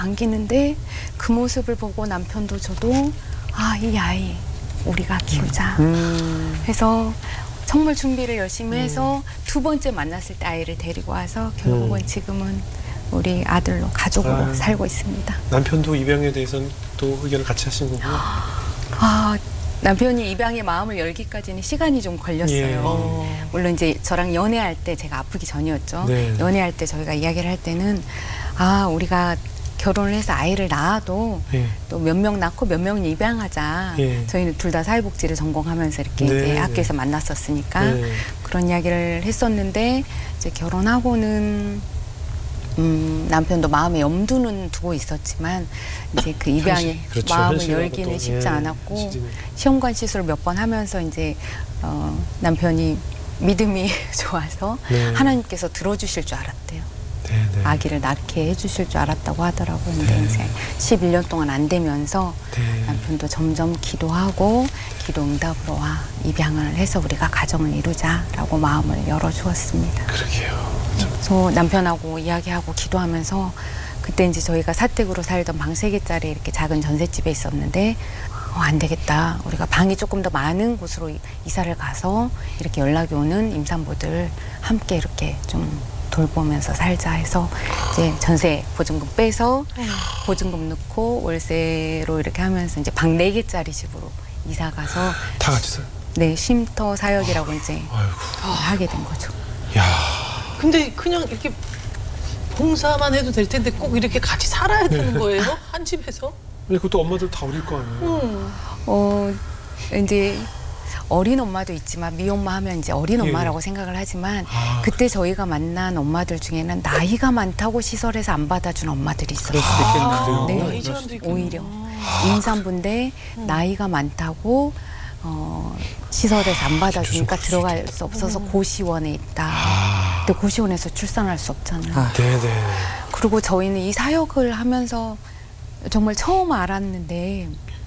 안기는데 그 모습을 보고 남편도 저도 이 아이 우리가 키우자 해서 정말 준비를 열심히 해서 두 번째 만났을 때 아이를 데리고 와서 결국은 지금은 우리 아들로 가족으로 살고 있습니다. 남편도 입양에 대해서는 또 의견을 같이 하신 거고요. 남편이 입양의 마음을 열기까지는 시간이 좀 걸렸어요. 물론 이제 저랑 연애할 때 제가 아프기 전이었죠. 네. 연애할 때 저희가 이야기를 할 때는 우리가 결혼을 해서 아이를 낳아도 또 몇 명 낳고 몇 명 입양하자. 저희는 둘 다 사회복지를 전공하면서 이렇게 이제 학교에서 만났었으니까 그런 이야기를 했었는데 이제 결혼하고는 남편도 마음에 염두는 두고 있었지만 이제 그 입양에 마음을 열기는 쉽지 않았고 시험관 시술을 몇 번 하면서 이제 남편이 믿음이 좋아서 하나님께서 들어주실 줄 알았대요. 아기를 낳게 해주실 줄 알았다고 하더라고요. 근데 이제 11년 동안 안 되면서 남편도 점점 기도하고 기도 응답으로 입양을 해서 우리가 가정을 이루자라고 마음을 열어주었습니다. 그러게요. 그래서 남편하고 이야기하고 기도하면서 그때 이제 저희가 사택으로 살던 방 3개짜리 이렇게 작은 전셋집에 있었는데 안 되겠다. 우리가 방이 조금 더 많은 곳으로 이사를 가서 이렇게 연락이 오는 임산부들 함께 이렇게 좀 돌보면서 살자 해서 이제 전세 보증금 빼서 보증금 넣고 월세로 이렇게 하면서 이제 방 4개짜리 집으로 이사 가서 다 같이 살? 네, 쉼터 사역이라고 이제 하게 된 거죠. 야. 근데 그냥 이렇게 봉사만 해도 될 텐데 꼭 이렇게 같이 살아야 되는 거예요? 한 집에서? 근데 그것도 엄마들 다 어릴 거 아니에요? 이제 어린 엄마도 있지만 미혼마 하면 이제 어린 엄마라고 생각을 하지만 그때 저희가 만난 엄마들 중에는 나이가 많다고 시설에서 안 받아준 엄마들이 있었어요. 그래요? 네, 오히려 임산부인데 나이가 많다고 시설에서 안 받아주니까 들어갈 수 없어서 고시원에 있다. 근데 고시원에서 출산할 수 없잖아요. 네네. 그리고 저희는 이 사역을 하면서 정말 처음 알았는데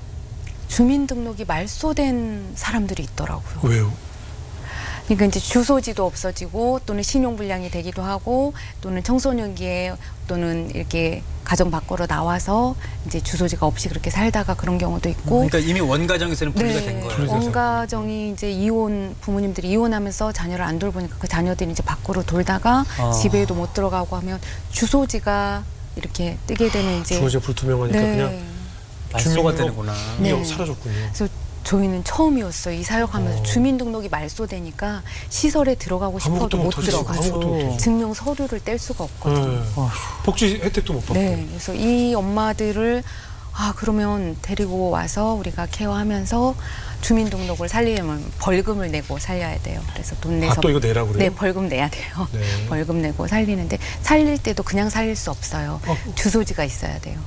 주민등록이 말소된 사람들이 있더라고요. 왜요? 그러니까 이제 주소지도 없어지고 또는 신용불량이 되기도 하고 또는 청소년기에 또는 이렇게 가정 밖으로 나와서 이제 주소지가 없이 그렇게 살다가 그런 경우도 있고. 그러니까 이미 원가정에서는 분리가 된 거예요. 원가정이 이제 부모님들이 이혼하면서 자녀를 안 돌보니까 그 자녀들이 이제 밖으로 돌다가 집에도 못 들어가고 하면 주소지가 이렇게 뜨게 되는 이제 주소지가 불투명하니까 그냥 말소가 되는구나. 사라졌군요. 그래서 저희는 처음이었어요. 이 사역하면서 주민등록이 말소되니까 시설에 들어가고 싶어도 못 들어가죠. 증명 서류를 뗄 수가 없거든요. 복지 혜택도 못 받고. 네, 그래서 이 엄마들을 그러면 데리고 와서 우리가 케어하면서 주민등록을 살리려면 벌금을 내고 살려야 돼요. 그래서 돈 내서 또 이거 내라고 그래요? 네, 벌금 내야 돼요. 벌금 내고 살리는데 살릴 때도 그냥 살릴 수 없어요. 주소지가 있어야 돼요.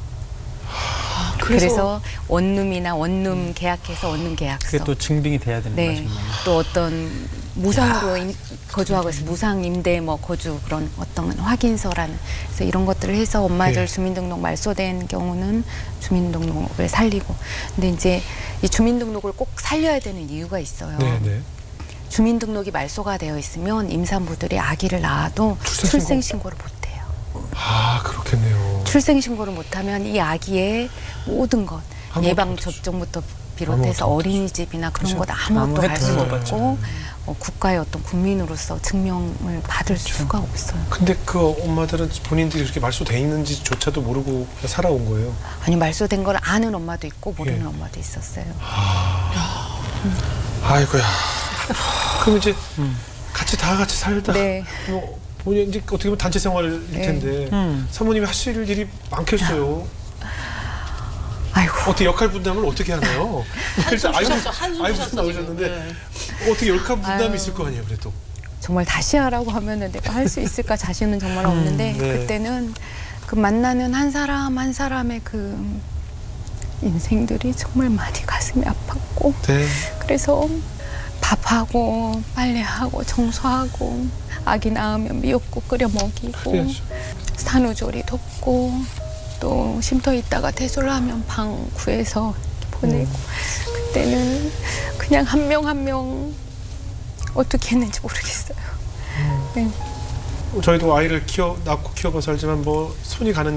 그래서 원룸이나 원룸 계약해서 원룸 계약서. 그게 또 증빙이 돼야 되는 거죠. 또 어떤 무상으로 거주하고 있어 무상 임대 거주 그런 어떤 확인서라는 그래서 이런 것들을 해서 엄마들 주민등록 말소된 경우는 주민등록을 살리고 근데 이제 이 주민등록을 꼭 살려야 되는 이유가 있어요. 주민등록이 말소가 되어 있으면 임산부들이 아기를 낳아도 출생신고를 못 해요. 그렇겠네요. 출생신고를 못하면 이 아기의 모든 것 예방접종부터 비롯해서 어린이집이나 그런 것 아무것도 할 수 없고 국가의 어떤 국민으로서 증명을 받을 수가 없어요. 근데 그 엄마들은 본인들이 이렇게 말소돼 있는지조차도 모르고 살아온 거예요? 아니 말소된 걸 아는 엄마도 있고 모르는 엄마도 있었어요. 아이고야. 그럼 이제 다 같이 살다 본인 이제 어떻게 보면 단체 생활일 텐데 사모님이 하실 일이 많겠어요. 아이고. 어떻게 역할 분담을 어떻게 하나요? 한숨 나오셨는데 어떻게 역할 분담이 있을 거 아니에요, 그래도. 정말 다시 하라고 하면은 내가 할 수 있을까 자신은 정말 없는데 그때는 그 만나는 한 사람 한 사람의 그 인생들이 정말 많이 가슴이 아팠고 그래서 밥하고 빨래하고 청소하고 아기 낳으면 미역국 끓여 먹이고 산후조리 돕고 또 쉼터에 있다가 퇴소를 하면 방 구해서 보내고 그때는 그냥 한 명 한 명 어떻게 했는지 모르겠어요. 저희도 아이를 낳고 키워봐서 알지만 손이 가는